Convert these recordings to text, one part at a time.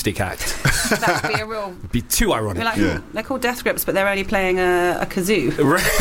acoustic act. That would be a real... It'd be too ironic. They're called Death Grips, but they're only playing a kazoo.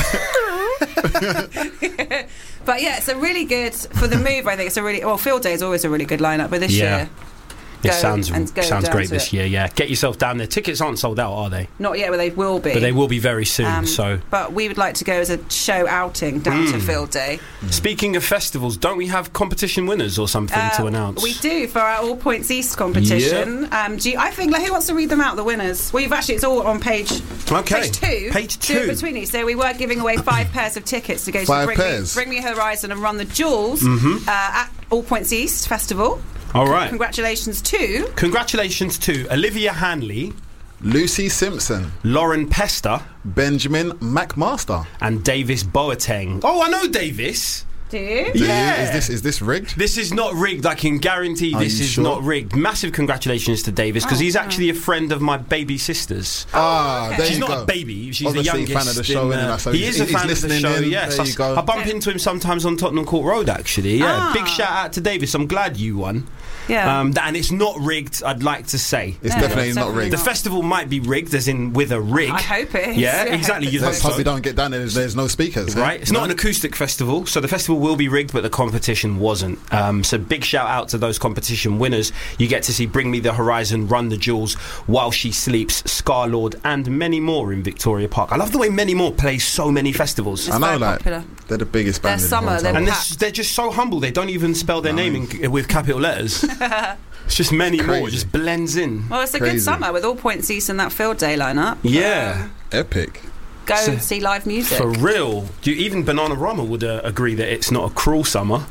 But yeah, it's a really good... For the move, I think it's a really... Well, Field Day is always a really good lineup, but this year... It sounds great this year, yeah. Get yourself down there. Tickets aren't sold out, are they? Not yet, but they will be. But they will be very soon, But we would like to go as a show outing down to Field Day. Speaking of festivals, don't we have competition winners or something to announce? We do, for our All Points East competition. Yeah. I think, who wants to read them out, the winners? Well, it's all on page 2. Page 2. Do it between you. So we were giving away 5 pairs of tickets to go to Bring Me Horizon and run the Jewels at All Points East Festival. All right. Congratulations to Olivia Hanley, Lucy Simpson, Lauren Pester, Benjamin McMaster, and Davis Boateng. Oh, I know Davis. Do you? Yeah. Is this rigged? This is not rigged. I can guarantee this is not rigged. Massive congratulations to Davis, because he's actually a friend of my baby sister's. There She's you not go. a baby. She's Obviously the youngest. Fan of the show, so he is a fan of the show. Yes, there you go. I bump into him sometimes on Tottenham Court Road. Actually, Big shout out to Davis. I'm glad you won. Yeah. And it's not rigged, I'd like to say. It's definitely not rigged. The festival might be rigged, as in with a rig. I hope it is. Yeah, exactly. You'd hope so. We don't get down there, there's no speakers. Right? It's not an acoustic festival, so the festival will be rigged, but the competition wasn't. So big shout out to those competition winners. You get to see Bring Me the Horizon, Run the Jewels, While She Sleeps, Scarlord, and many more in Victoria Park. I love the way Many More plays so many festivals. It's very popular. They're the biggest band. They're summer, and they're just so humble. They don't even spell their name with capital letters. It's just Many More. It just blends in. Well, it's a good summer with All Points East and that Field Day lineup. Yeah. Epic. Go and see live music. For real. Even Bananarama would agree that it's not a cruel summer.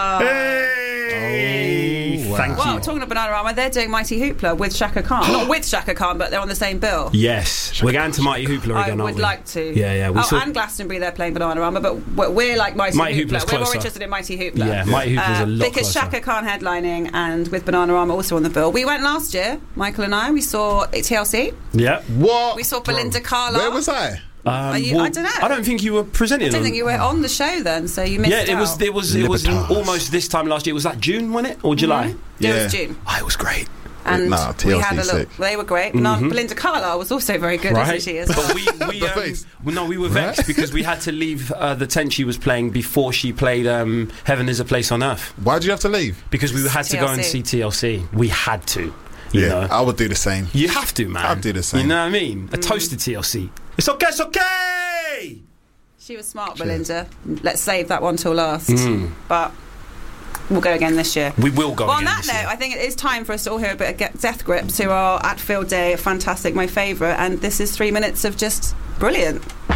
Hey! Wow. Thank you. Well, talking of Bananarama, they're doing Mighty Hoopla with Shaka Khan. Not with Shaka Khan, but they're on the same bill. Yes. We're going to Mighty Hoopla again, aren't we? I would like to. Yeah. And Glastonbury, they're playing Bananarama, but we're like Mighty Hoopla. We're more interested in Mighty Hoopla. Yeah, Mighty Hoopla's a lot because closer. Shaka Khan headlining and with Bananarama also on the bill. We went last year, Michael and I. We saw TLC. Yeah. What? We saw Belinda Carlisle. Where was I? I don't know. I don't think you were presenting. I don't think you were on the show then, so you missed out. Yeah, it was almost this time last year. Was that June, wasn't it, or July? Yeah, it was June. Oh, it was great. And TLC we had a look. sick. They were great. Belinda Carlisle was also very good, isn't she? As well. But we were vexed because we had to leave the tent she was playing before she played Heaven Is a Place on Earth. Why did you have to leave? Because we had to go and see TLC. We had to. You know? I would do the same. You have to, man. I'd do the same. You know what I mean? A toast to TLC. It's okay, it's okay! She was smart, Belinda. Let's save that one till last. But we'll go again this year. We will go again on that this note, year. I think it is time for us to all hear a bit of Death Grips, who are at Field Day, fantastic, my favourite. And this is 3 minutes of just brilliant.